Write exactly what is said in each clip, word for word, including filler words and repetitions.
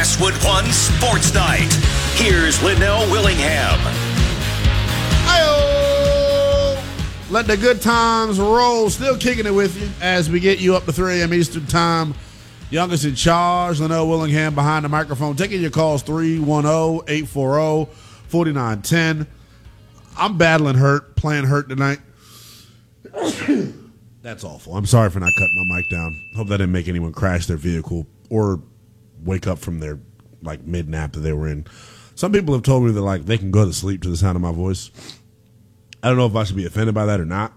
Westwood One Sports Night. Here's Linnell Willingham. Hi-oh! Let the good times roll. Still kicking it with you as we get you up to three a.m. Eastern Time. Youngest in charge, Linnell Willingham behind the microphone. Taking your calls three one zero, eight four zero, four nine one zero. I'm battling hurt, playing hurt tonight. That's awful. I'm sorry for not cutting my mic down. Hope that didn't make anyone crash their vehicle or wake up from their like mid-nap that they were in. Some people have told me that like they can go to sleep to the sound of my voice. I don't know if I should be offended by that or not.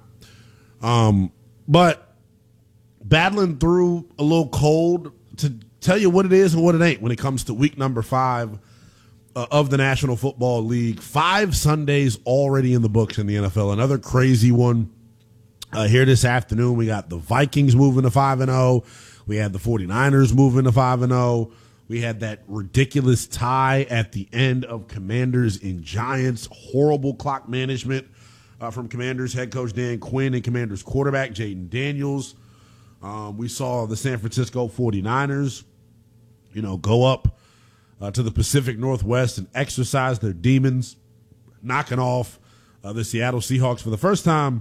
Um, but battling through a little cold to tell you what it is and what it ain't when it comes to week number five uh, of the National Football League. Five Sundays already in the books in the N F L. Another crazy one. Uh, here this afternoon, we got the Vikings moving to five and oh. We had the 49ers moving to five and oh. We had that ridiculous tie at the end of Commanders and Giants. Horrible clock management uh, from Commanders head coach Dan Quinn and Commanders quarterback Jaden Daniels. Um, we saw the San Francisco 49ers, you know, go up uh, to the Pacific Northwest and exercise their demons, knocking off uh, the Seattle Seahawks for the first time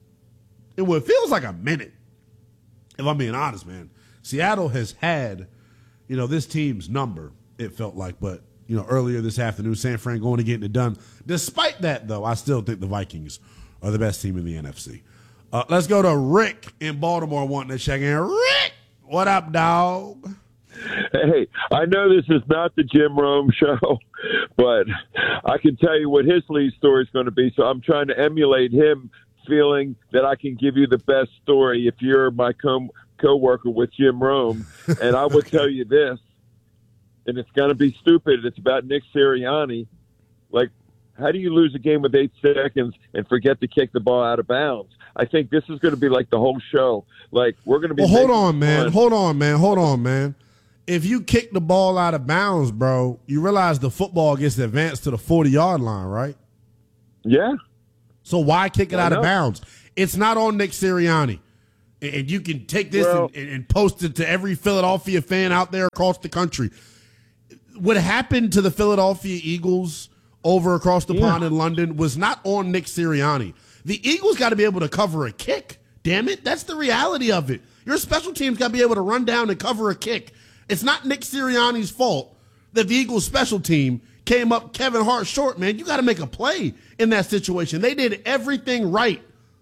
in what feels like a minute, if I'm being honest, man. Seattle has had, you know, this team's number, it felt like. But, you know, earlier this afternoon, San Fran going to getting it done. Despite that, though, I still think the Vikings are the best team in the N F C. Uh, let's go to Rick in Baltimore wanting to check in. Rick, what up, dog? Hey, I know this is not the Jim Rome show, but I can tell you what his lead story is going to be. So I'm trying to emulate him, feeling that I can give you the best story if you're my co- co-worker with Jim Rome. And I will okay. tell you this, and it's going to be stupid. It's about Nick Sirianni. Like, how do you lose a game with eight seconds and forget to kick the ball out of bounds? I think this is going to be like the whole show. Like, we're going to be. Well, hold on, man. Fun. Hold on, man. Hold on, man. If you kick the ball out of bounds, bro, you realize the football gets advanced to the forty-yard line, right? Yeah. So why kick it I out know. of bounds? It's not on Nick Sirianni. And you can take this well, and, and post it to every Philadelphia fan out there across the country. What happened to the Philadelphia Eagles over across the yeah. pond in London was not on Nick Sirianni. The Eagles got to be able to cover a kick. Damn it. That's the reality of it. Your special teams got to be able to run down and cover a kick. It's not Nick Sirianni's fault that the Eagles special team came up Kevin Hart short, man. You got to make a play in that situation. They did everything right.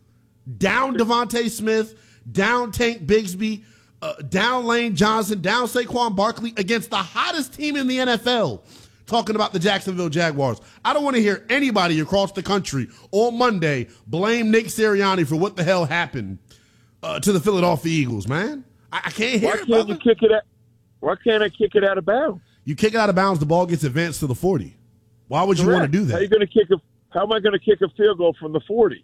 Down Devontae Smith, down Tank Bigsby, uh, down Lane Johnson, down Saquon Barkley against the hottest team in the N F L. Talking about the Jacksonville Jaguars. I don't want to hear anybody across the country on Monday blame Nick Sirianni for what the hell happened uh, to the Philadelphia Eagles, man. I, I can't hear why it, can't brother. you kick it out? Why can't I kick it out of bounds? You kick it out of bounds, the ball gets advanced to the forty. Why would you Correct. want to do that? How, you gonna kick a, how am I going to kick a field goal from the forty?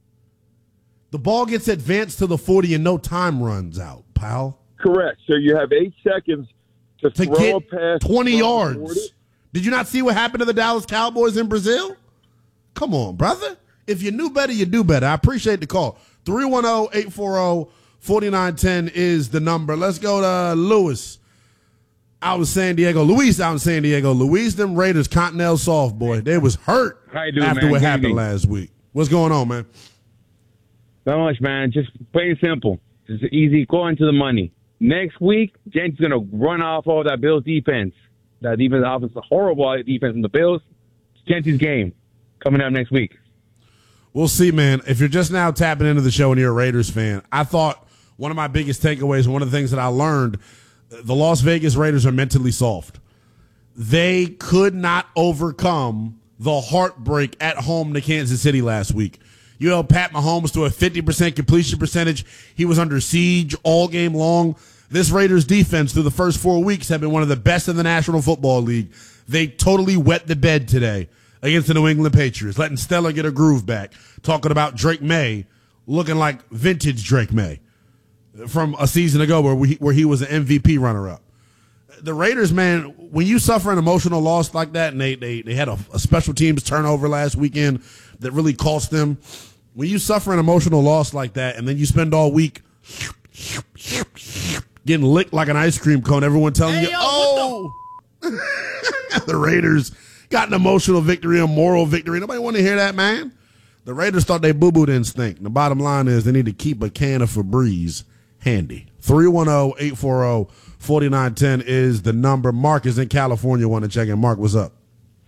The ball gets advanced to the forty and no time runs out, pal. Correct. So you have eight seconds to, To throw get a pass twenty yards. forty. Did you not see what happened to the Dallas Cowboys in Brazil? Come on, brother. If you knew better, you do better. I appreciate the call. three one zero, eight four zero, four nine one zero is the number. Let's go to Lewis out in San Diego. Luis out in San Diego. Luis, them Raiders, Continental soft, boy. They was hurt How you doing, after man? what Good happened evening. last week. What's going on, man? Not much, man. Just plain simple. Just easy. Go into the money. Next week, Jen's going to run off all that Bills defense. That defense, offense, a horrible defense from the Bills. It's Jen's game coming up next week. We'll see, man. If you're just now tapping into the show and you're a Raiders fan, I thought one of my biggest takeaways, one of the things that I learned, the Las Vegas Raiders are mentally soft. They could not overcome the heartbreak at home to Kansas City last week. You held Pat Mahomes to a fifty percent completion percentage. He was under siege all game long. This Raiders defense through the first four weeks have been one of the best in the National Football League. They totally wet the bed today against the New England Patriots, letting Stella get her groove back, talking about Drake May looking like vintage Drake May from a season ago where, we, where he was an M V P runner-up. The Raiders, man, when you suffer an emotional loss like that, and they they, they had a, a special teams turnover last weekend that really cost them, when you suffer an emotional loss like that and then you spend all week getting licked like an ice cream cone, everyone telling Hey, you, yo, oh, The Raiders got an emotional victory, a moral victory. Nobody want to hear that, man. The Raiders thought they boo-boo didn't stink. And the bottom line is they need to keep a can of Febreze handy. three one zero, eight four zero, four nine one zero is the number. Mark is in California. Want to check in. Mark, what's up?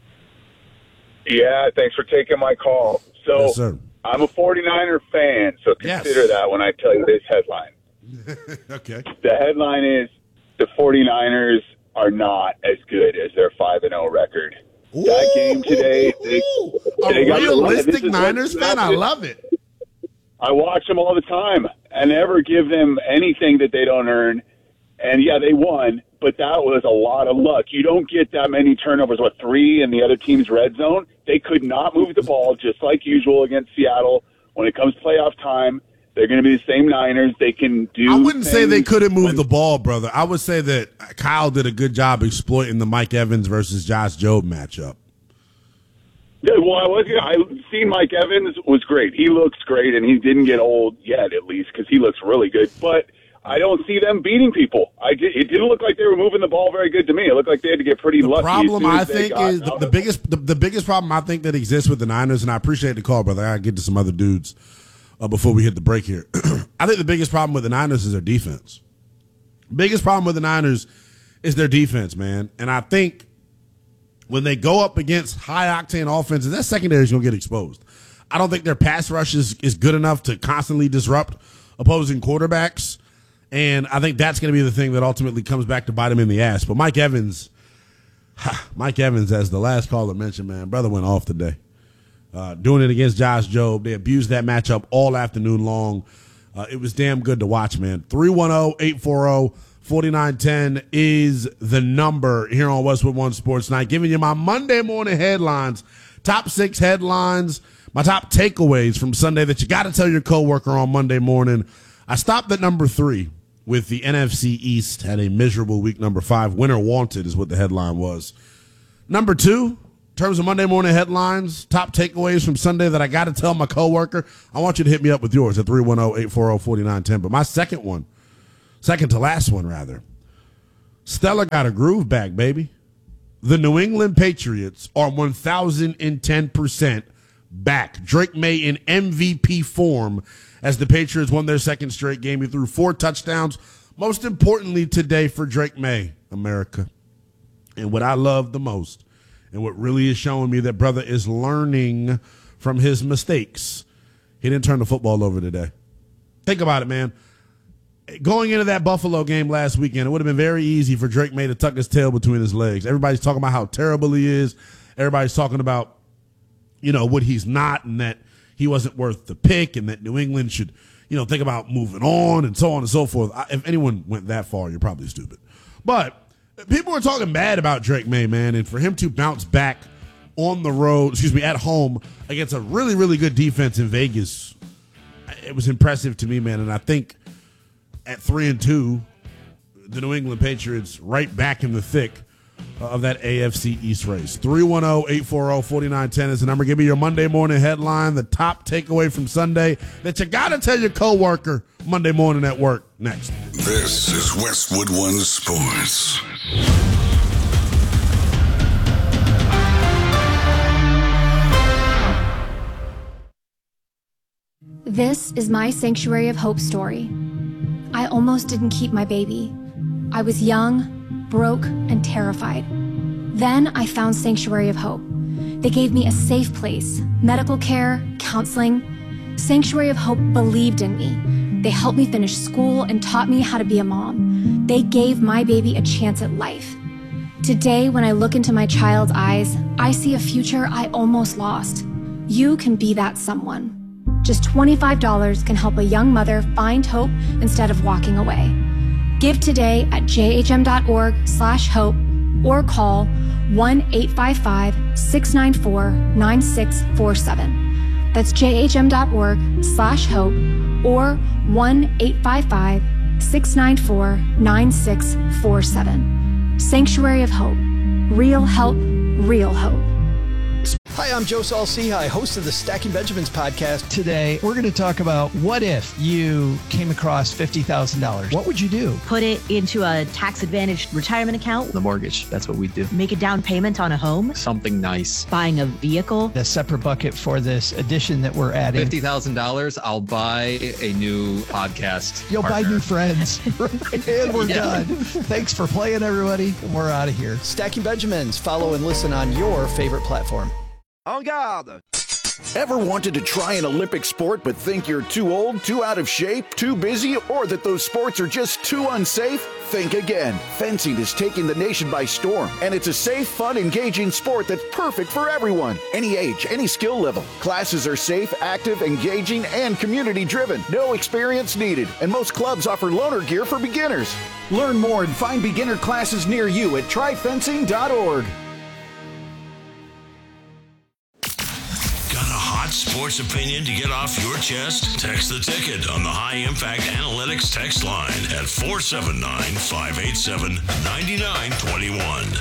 Yeah, thanks for taking my call. So Yes, sir. I'm a 49er fan, so consider Yes. that when I tell you this headline. Okay. The headline is the 49ers are not as good as their five and oh record. That game today, they, Ooh, they a got realistic this is Niners what- fan. I love it. I watch them all the time. I never give them anything that they don't earn. And, yeah, they won, but that was a lot of luck. You don't get that many turnovers, what, three in the other team's red zone? They could not move the ball, just like usual against Seattle. When it comes to playoff time, they're going to be the same Niners. They can do I wouldn't say they things couldn't move when- the ball, brother. I would say that Kyle did a good job exploiting the Mike Evans versus Josh Jobe matchup. Yeah, well, I was. I seen Mike Evans was great. He looks great, and he didn't get old yet, at least, because he looks really good. But I don't see them beating people. I did, it didn't look like they were moving the ball very good to me. It looked like they had to get pretty The lucky. as problem soon as I they think got is the, out the of- biggest the, the biggest problem I think that exists with the Niners, and I appreciate the call, brother. I gotta get to some other dudes uh, before we hit the break here. I think the biggest problem with the Niners is their defense. Biggest problem with the Niners is their defense, man. And I think when they go up against high octane offenses, that secondary is gonna get exposed. I don't think their pass rush is, is good enough to constantly disrupt opposing quarterbacks. And I think that's going to be the thing that ultimately comes back to bite him in the ass. But Mike Evans, Mike Evans, as the last caller mentioned, man, brother went off today. Uh, doing it against Josh Jobe. They abused that matchup all afternoon long. Uh, it was damn good to watch, man. three one zero, eight four zero, four nine one zero is the number here on Westwood One Sports Night. Giving you my Monday morning headlines, top six headlines, my top takeaways from Sunday that you got to tell your coworker on Monday morning. I stopped at number three with the N F C East. Had a miserable week. Number five, winner wanted is what the headline was. Number two, in terms of Monday morning headlines, top takeaways from Sunday that I got to tell my coworker. I want you to hit me up with yours at three one zero, eight four zero, four nine one zero. But my second one, second to last one, rather. Stella got a groove back, baby. The New England Patriots are one thousand ten percent back. Drake May in M V P form as the Patriots won their second straight game. He threw four touchdowns. Most importantly today for Drake May, America. And what I love the most, and what really is showing me that brother is learning from his mistakes, he didn't turn the football over today. Think about it, man. Going into that Buffalo game last weekend, it would have been very easy for Drake May to tuck his tail between his legs. Everybody's talking about how terrible he is. Everybody's talking about, you know, what he's not, and that he wasn't worth the pick, and that New England should, you know, think about moving on, and so on and so forth. I, if anyone went that far, you're probably stupid. But people were talking bad about Drake May, man, and for him to bounce back on the road, excuse me, at home against a really, really good defense in Vegas, it was impressive to me, man. And I think at three and two, the New England Patriots right back in the thick of that A F C East race. three one zero, eight four zero, four nine one zero is the number. Give me your Monday morning headline, the top takeaway from Sunday that you got to tell your coworker Monday morning at work. Next. This is Westwood One Sports. This is my Sanctuary of Hope story. I almost didn't keep my baby. I was young, broke, and terrified. Then I found Sanctuary of Hope. They gave me a safe place, medical care, counseling. Sanctuary of Hope believed in me. They helped me finish school and taught me how to be a mom. They gave my baby a chance at life. Today, when I look into my child's eyes, I see a future I almost lost. You can be that someone. Just twenty-five dollars can help a young mother find hope instead of walking away. Give today at jhm.org slash hope or call one eight five five, six nine four, nine six four seven. That's jhm.org slash hope or one eight five five, six nine four, nine six four seven. Sanctuary of Hope. Real help, real hope. Hi I'm Joe Saul-Sehy, host of the Stacking Benjamins podcast. Today, we're going to talk about what if you came across fifty thousand dollars. What would you do? Put it into a tax-advantaged retirement account. The mortgage. That's what we do. Make a down payment on a home. Something nice. Buying a vehicle. A separate bucket for this addition that we're adding. fifty thousand dollars, I'll buy a new podcast You'll partner. buy new friends. And we're yeah. done. Thanks for playing, everybody. We're out of here. Stacking Benjamins. Follow and listen on your favorite platform. En garde! Ever wanted to try an Olympic sport but think you're too old, too out of shape, too busy, or that those sports are just too unsafe? Think again. Fencing is taking the nation by storm, and it's a safe, fun, engaging sport that's perfect for everyone. Any age, any skill level. Classes are safe, active, engaging, and community-driven. No experience needed, and most clubs offer loaner gear for beginners. Learn more and find beginner classes near you at try fencing dot org. Sports opinion to get off your chest? Text the ticket on the High Impact Analytics text line at four seven nine, five eight seven, nine nine two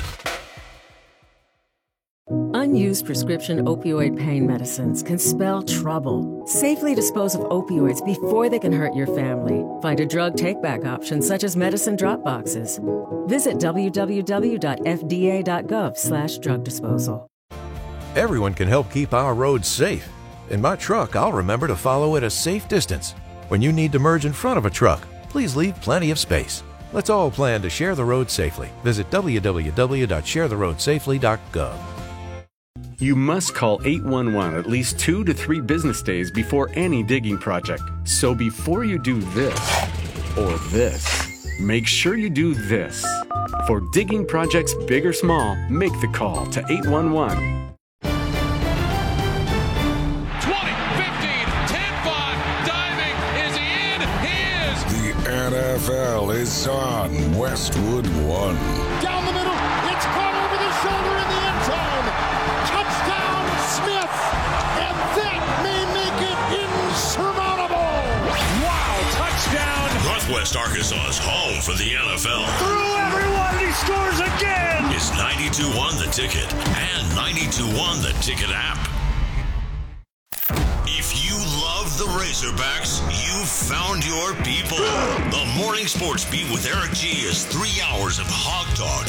one. Unused prescription opioid pain medicines can spell trouble. Safely dispose of opioids before they can hurt your family. Find a drug take-back option such as medicine drop boxes. Visit w w w dot f d a dot gov slash drug disposal. Everyone can help keep our roads safe. In my truck, I'll remember to follow at a safe distance. When you need to merge in front of a truck, please leave plenty of space. Let's all plan to share the road safely. Visit w w w dot share the road safely dot gov. You must call eight one one at least two to three business days before any digging project. So before you do this or this, make sure you do this. For digging projects big or small, make the call to eight one one. N F L is on Westwood One. Down the middle, it's caught over the shoulder in the end zone. Touchdown, Smith, and that may make it insurmountable. Wow, touchdown. Northwest Arkansas's home for the N F L. Through everyone, he scores again. Is ninety-two one The Ticket and ninety-two one The Ticket app. If you love the Razorbacks, you've found your people. The Morning Sports Beat with Eric G is three hours of hog talk